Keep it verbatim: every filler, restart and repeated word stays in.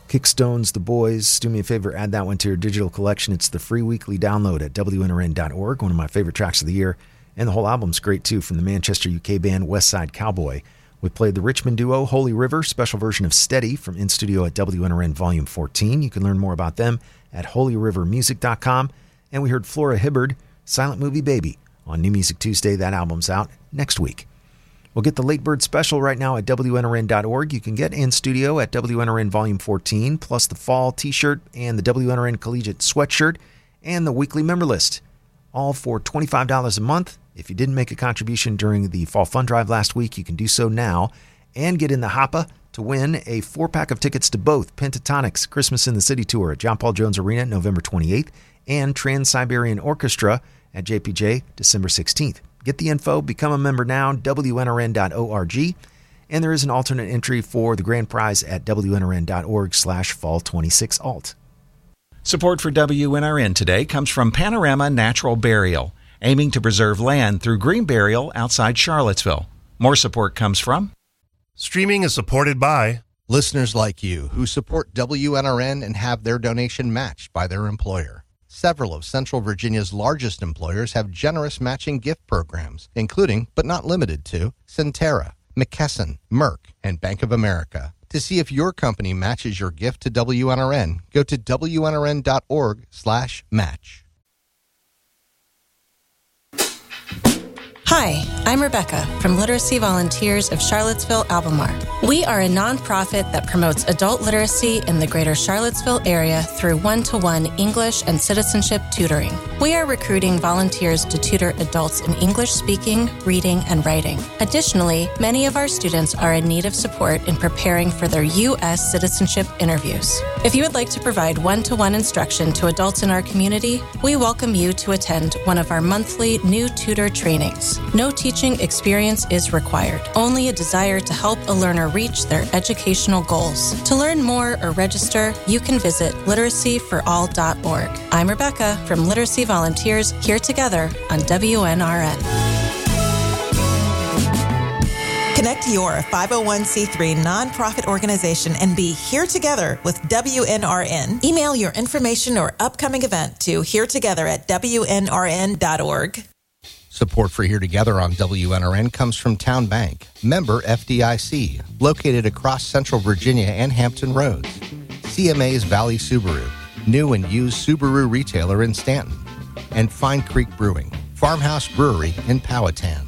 Kickstones, The Boys. Do me a favor, add that one to your digital collection. It's the free weekly download at W N R N dot org, one of my favorite tracks of the year. And the whole album's great, too, from the Manchester, U K band West Side Cowboy. We played the Richmond duo Holy River, special version of Steady from In Studio at W N R N Volume fourteen. You can learn more about them at holy river music dot com. And we heard Flora Hibbard, Silent Movie Baby, on New Music Tuesday. That album's out next week. We'll get the Late Bird Special right now at W N R N dot org. You can get In Studio at W N R N Volume fourteen, plus the fall t-shirt and the W N R N Collegiate sweatshirt and the weekly member list, all for twenty-five dollars a month. If you didn't make a contribution during the Fall Fund Drive last week, you can do so now and get in the hoppa to win a four-pack of tickets to both Pentatonix Christmas in the City Tour at John Paul Jones Arena November twenty-eighth and Trans-Siberian Orchestra at J P J December sixteenth. Get the info, become a member now, W N R N dot org, and there is an alternate entry for the grand prize at W N R N dot org slash fall twenty-six alt. Support for W N R N today comes from Panorama Natural Burial, aiming to preserve land through green burial outside Charlottesville. More support comes from Streaming is supported by listeners like you who support W N R N and have their donation matched by their employer. Several of Central Virginia's largest employers have generous matching gift programs, including, but not limited to, Centera, McKesson, Merck, and Bank of America. To see if your company matches your gift to W N R N, go to W N R N dot org slash match. Hi, I'm Rebecca from Literacy Volunteers of Charlottesville, Albemarle. We are a nonprofit that promotes adult literacy in the greater Charlottesville area through one-to-one English and citizenship tutoring. We are recruiting volunteers to tutor adults in English speaking, reading, and writing. Additionally, many of our students are in need of support in preparing for their U S citizenship interviews. If you would like to provide one-to-one instruction to adults in our community, we welcome you to attend one of our monthly new tutor trainings. No teaching experience is required, only a desire to help a learner reach their educational goals. To learn more or register, you can visit literacy for all dot org. I'm Rebecca from Literacy Volunteers, here together on W N R N. Connect your five oh one c three nonprofit organization and be here together with W N R N. Email your information or upcoming event to here together at W N R N dot org. Support for Here Together on W N R N comes from Town Bank, member F D I C, located across Central Virginia and Hampton Roads. C M A's Valley Subaru, new and used Subaru retailer in Stanton. And Fine Creek Brewing, Farmhouse Brewery in Powhatan.